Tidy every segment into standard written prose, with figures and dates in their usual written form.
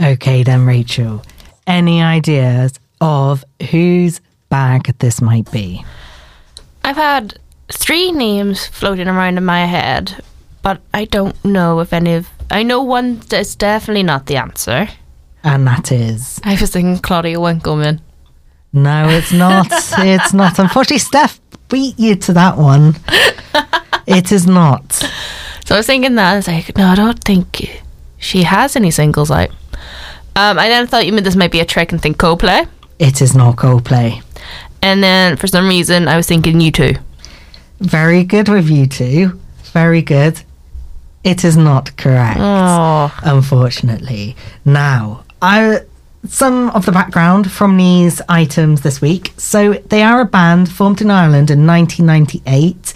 Okay then, Rachel. Any ideas of whose bag this might be? I've had 3 names floating around in my head, but I don't know if any of... I know one that's definitely not the answer. And that is... I was thinking Claudia Winkleman. No, it's not. It's not. Unfortunately, Steph beat you to that one. It is not. So I was thinking that. I was like, no, I don't think she has any singles out. I then thought you meant this might be a trick and think Coldplay. It is not Coldplay. And then for some reason I was thinking U2. Very good with U2. Very good. It is not correct, unfortunately. Now, some of the background from these items this week. So they are a band formed in Ireland in 1998.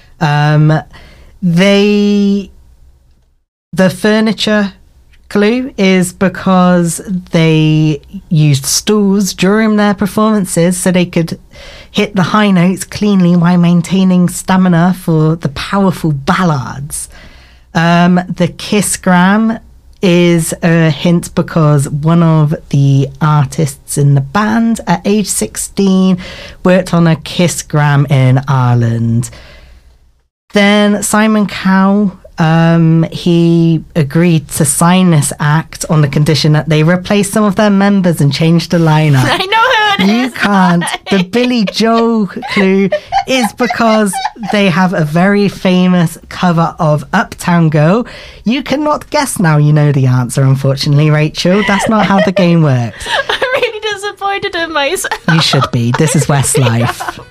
The furniture clue is because they used stools during their performances so they could hit the high notes cleanly while maintaining stamina for the powerful ballads. The Kissgram is a hint because one of the artists in the band at age 16 worked on a Kissgram in Ireland. Then Simon Cowell, he agreed to sign this act on the condition that they replace some of their members and change the lineup. I know who it is. You can't. The Billy Joel clue is because they have a very famous cover of Uptown Girl. You cannot guess now you know the answer, unfortunately, Rachel. That's not how the game works. I'm really disappointed in myself. You should be. This is Westlife.